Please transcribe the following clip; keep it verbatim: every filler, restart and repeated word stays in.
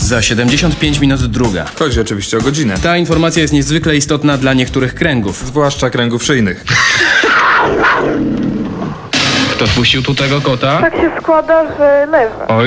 Za siedemdziesiąt pięć minut druga. Chodzi oczywiście o godzinę. Ta informacja jest niezwykle istotna dla niektórych kręgów. Zwłaszcza kręgów szyjnych. Kto spuścił tu tego kota? Tak się składa, że leży. Oj.